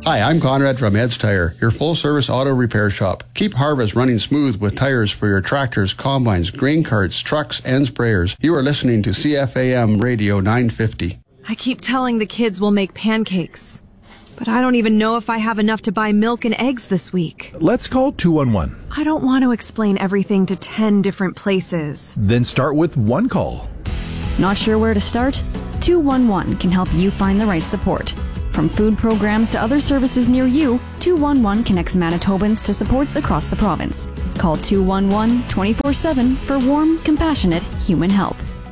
Hi, I'm Conrad from Ed's Tire, your full-service auto repair shop. Keep harvest running smooth with tires for your tractors, combines, grain carts, trucks, and sprayers. You are listening to CFAM Radio 950. I keep telling the kids we'll make pancakes, but I don't even know if I have enough to buy milk and eggs this week. Let's call 211. I don't want to explain everything to 10 different places. Then start with one call. Not sure where to start? 211 can help you find the right support. From food programs to other services near you, 211 connects Manitobans to supports across the province. Call 211 24/7 for warm, compassionate human help.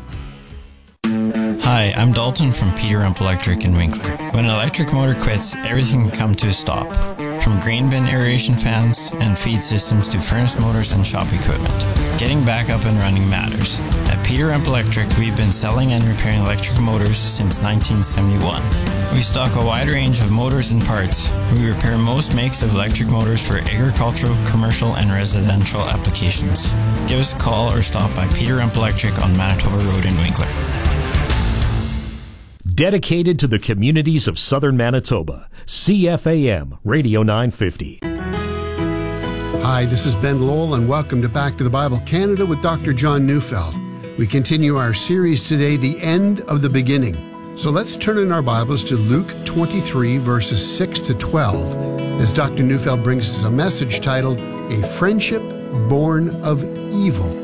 Hi, I'm Dalton from Peter Rump Electric in Winkler. When an electric motor quits, everything can come to a stop. From grain bin aeration fans and feed systems to furnace motors and shop equipment. Getting back up and running matters. At Peter Rump Electric, we've been selling and repairing electric motors since 1971. We stock a wide range of motors and parts. We repair most makes of electric motors for agricultural, commercial, and residential applications. Give us a call or stop by Peter Rump Electric on Manitoba Road in Winkler. Dedicated to the communities of southern Manitoba, CFAM Radio 950. Hi, this is Ben Lowell, and welcome to Back to the Bible Canada with Dr. John Neufeld. We continue our series today, The End of the Beginning. So let's turn in our Bibles to Luke 23, verses 6 to 12, as Dr. Neufeld brings us a message titled, A Friendship Born of Evil.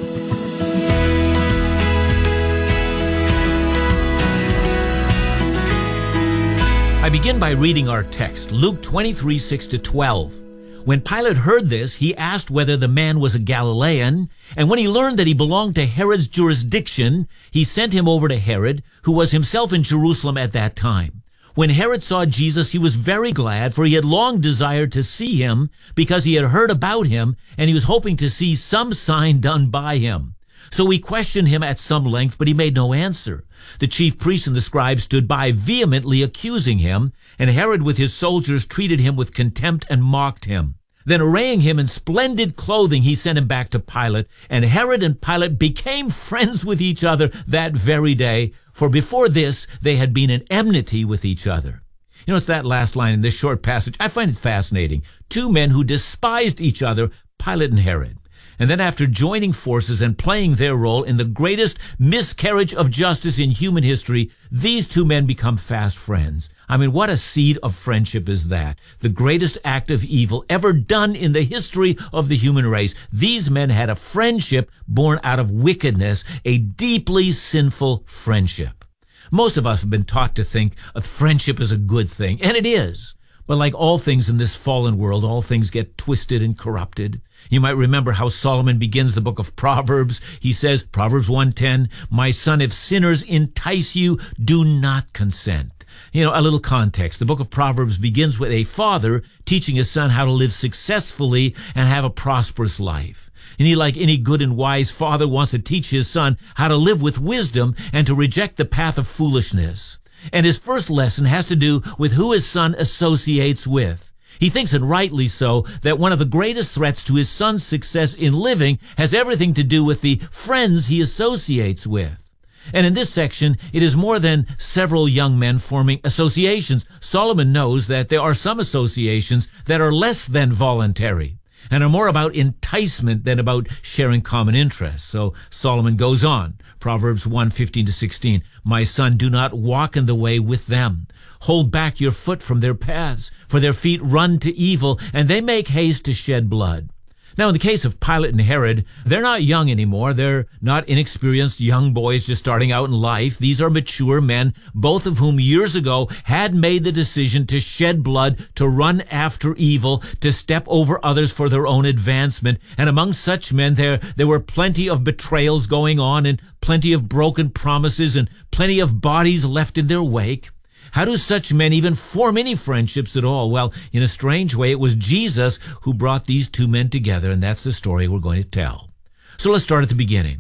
I begin by reading our text, Luke 23, 6 to 12. When Pilate heard this, he asked whether the man was a Galilean, and when he learned that he belonged to Herod's jurisdiction, he sent him over to Herod, who was himself in Jerusalem at that time. When Herod saw Jesus, he was very glad, for he had long desired to see him, because he had heard about him, and he was hoping to see some sign done by him. So he questioned him at some length, but he made no answer. The chief priests and the scribes stood by, vehemently accusing him, and Herod with his soldiers treated him with contempt and mocked him. Then arraying him in splendid clothing, he sent him back to Pilate, and Herod and Pilate became friends with each other that very day, for before this they had been in enmity with each other. You know, it's that last line in this short passage. I find it fascinating. Two men who despised each other, Pilate and Herod. And then after joining forces and playing their role in the greatest miscarriage of justice in human history, these two men become fast friends. I mean, what a seed of friendship is that? The greatest act of evil ever done in the history of the human race. These men had a friendship born out of wickedness, a deeply sinful friendship. Most of us have been taught to think a friendship is a good thing, and it is. But like all things in this fallen world, all things get twisted and corrupted. You might remember how Solomon begins the book of Proverbs. He says, Proverbs 1:10, "My son, if sinners entice you, do not consent." You know, a little context. The book of Proverbs begins with a father teaching his son how to live successfully and have a prosperous life. And he, like any good and wise father, wants to teach his son how to live with wisdom and to reject the path of foolishness. And his first lesson has to do with who his son associates with. He thinks, and rightly so, that one of the greatest threats to his son's success in living has everything to do with the friends he associates with. And in this section, it is more than several young men forming associations. Solomon knows that there are some associations that are less than voluntary and are more about enticement than about sharing common interests. So Solomon goes on, Proverbs 1:15 to 16, "My son, do not walk in the way with them. Hold back your foot from their paths, for their feet run to evil, and they make haste to shed blood." Now, in the case of Pilate and Herod, they're not young anymore. They're not inexperienced young boys just starting out in life. These are mature men, both of whom years ago had made the decision to shed blood, to run after evil, to step over others for their own advancement. And among such men, there were plenty of betrayals going on and plenty of broken promises and plenty of bodies left in their wake. How do such men even form any friendships at all? Well, in a strange way, it was Jesus who brought these two men together, and that's the story we're going to tell. So let's start at the beginning.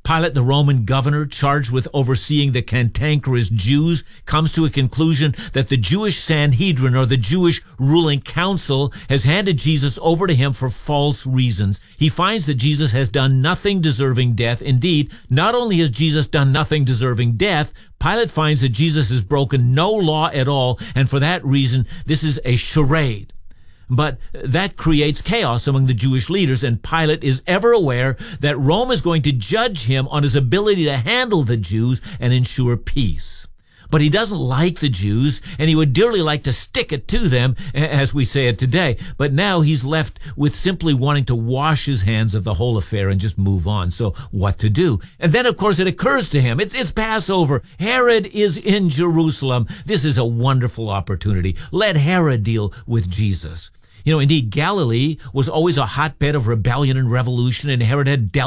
Pilate, the Roman governor charged with overseeing the cantankerous Jews, comes to a conclusion that the Jewish Sanhedrin, or the Jewish ruling council, has handed Jesus over to him for false reasons. He finds that Jesus has done nothing deserving death. Indeed, not only has Jesus done nothing deserving death, Pilate finds that Jesus has broken no law at all, and for that reason, this is a charade. But that creates chaos among the Jewish leaders, and Pilate is ever aware that Rome is going to judge him on his ability to handle the Jews and ensure peace. But he doesn't like the Jews, and he would dearly like to stick it to them, as we say it today. But now he's left with simply wanting to wash his hands of the whole affair and just move on. So what to do? And then, of course, it occurs to him, it's Passover. Herod is in Jerusalem. This is a wonderful opportunity. Let Herod deal with Jesus. Indeed, Galilee was always a hotbed of rebellion and revolution, and Herod had dealt